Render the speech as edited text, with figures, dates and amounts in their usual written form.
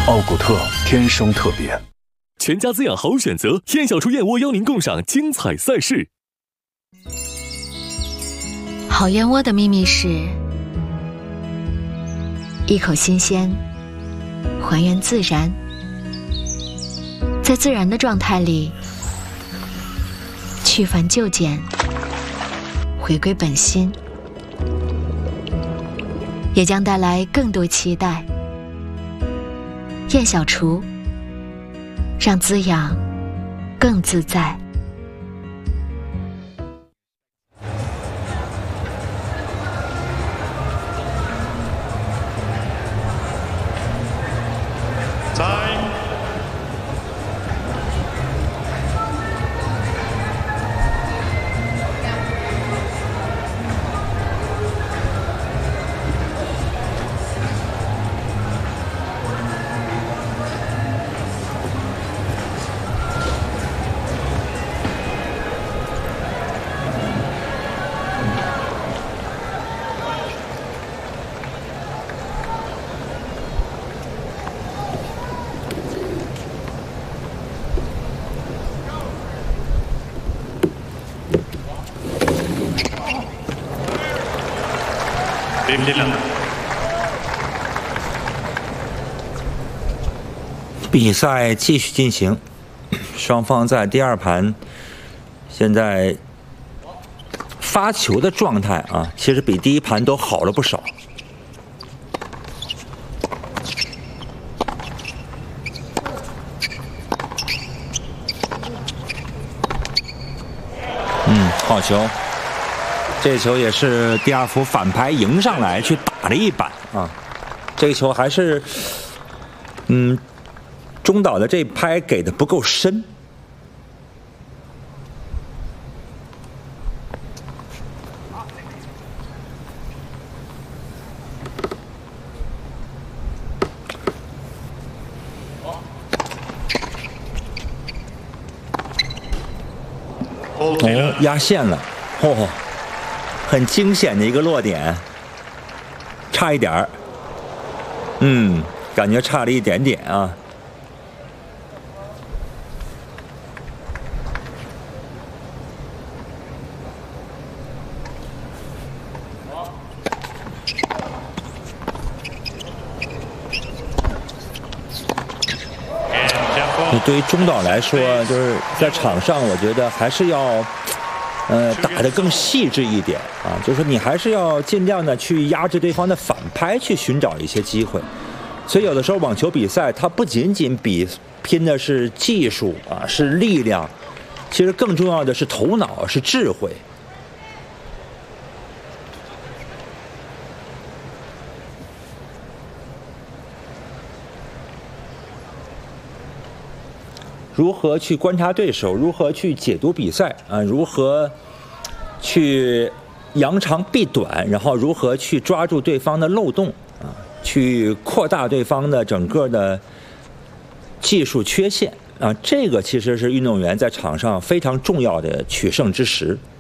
奥古特天生特别， 全家滋养好选择。燕小厨燕窝邀您共赏精彩赛事。 好燕窝的秘密是一口新鲜，还原自然，在自然的状态里去繁就简，回归本心，也将带来更多期待。燕小厨，让滋养更自在。 比赛继续进行，双方在第二盘，现在发球的状态啊，其实比第一盘都好了不少。好球！这球也是第二伏反拍迎上来去打了一板啊，这个球还是中岛的这拍给的不够深。哦，压线了，哦，很惊险的一个落点，差一点儿，感觉差了一点点啊。对于中岛来说，就是在场上，我觉得还是要，打得更细致一点啊。就是说，你还是要尽量的去压制对方的反拍，去寻找一些机会。所以有的时候网球比赛，它不仅仅拼的是技术啊，是力量，其实更重要的是头脑，是智慧。如何去观察对手，如何去解读比赛啊？如何去扬长避短，然后如何去抓住对方的漏洞啊？去扩大对方的整个的技术缺陷啊！这个其实是运动员在场上非常重要的取胜之时。